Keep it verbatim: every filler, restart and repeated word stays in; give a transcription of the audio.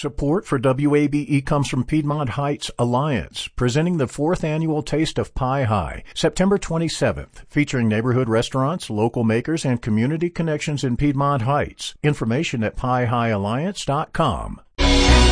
Support for W A B E comes from Piedmont Heights Alliance, presenting the fourth annual Taste of Pie High, September twenty-seventh, featuring neighborhood restaurants, local makers, and community connections in Piedmont Heights. Information at pie high alliance dot com.